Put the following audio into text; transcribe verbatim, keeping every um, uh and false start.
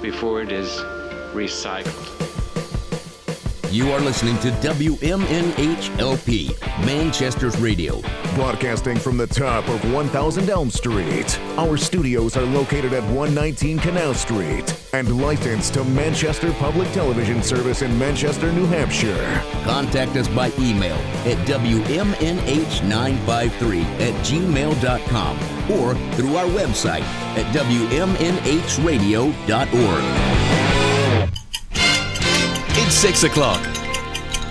before it is recycled. You are listening to W M N H L P, Manchester's radio. Broadcasting from the top of one thousand Elm Street. Our studios are located at one nineteen Canal Street and licensed to Manchester Public Television Service in Manchester, New Hampshire. Contact us by email at W M N H nine five three at gmail dot com or through our website at W M N H radio dot org. It's six o'clock.